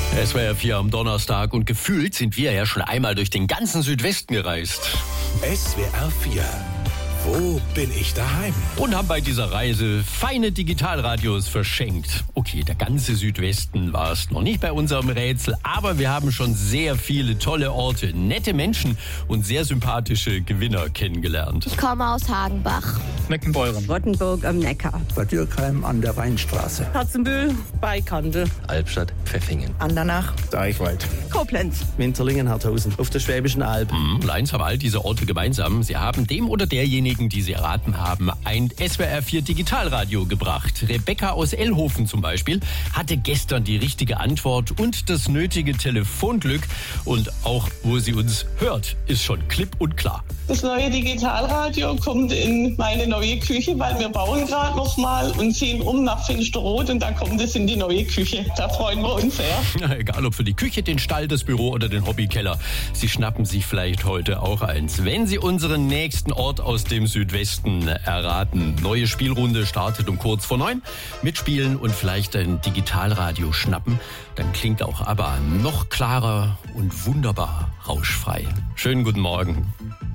SWR 4 am Donnerstag und gefühlt sind wir ja schon einmal durch den ganzen Südwesten gereist. SWR 4. Wo bin ich daheim? Und haben bei dieser Reise feine Digitalradios verschenkt. Okay, der ganze Südwesten war es noch nicht bei unserem Rätsel, aber wir haben schon sehr viele tolle Orte, nette Menschen und sehr sympathische Gewinner kennengelernt. Ich komme aus Hagenbach. Meckenbeuren. Rottenburg am Neckar. Bad Dürkheim an der Weinstraße. Katzenbühl bei Kandel. Albstadt, Pfeffingen. Andernach. Deichwald. Koblenz. Winterlingen, Harthausen. Auf der Schwäbischen Alb. Eins haben all diese Orte gemeinsam. Sie haben dem oder derjenigen, die sie erraten haben, ein SWR 4 Digitalradio gebracht. Rebecca aus Ellhofen zum Beispiel hatte gestern die richtige Antwort und das nötige Telefonglück. Und auch, wo sie uns hört, ist schon klipp und klar. Das neue Digitalradio kommt in meine neue Küche, weil wir bauen gerade noch mal und ziehen um nach Finsterrot und dann kommt es in die neue Küche. Da freuen wir uns sehr. Ja, egal ob für die Küche, den Stall, das Büro oder den Hobbykeller. Sie schnappen sich vielleicht heute auch eins. Wenn Sie unseren nächsten Ort aus dem Südwesten erraten. Neue Spielrunde startet um kurz vor 9. Mitspielen und vielleicht ein Digitalradio schnappen. Dann klingt auch ABBA noch klarer und wunderbar rauschfrei. Schönen guten Morgen.